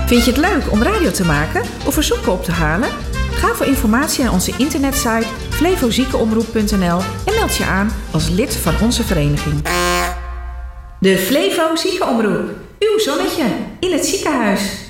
Vind je het leuk om radio te maken of verzoeken op te halen? Ga voor informatie naar onze internetsite flevoziekenomroep.nl en meld je aan als lid van onze vereniging. De Flevo Ziekenomroep. Uw zonnetje in het ziekenhuis.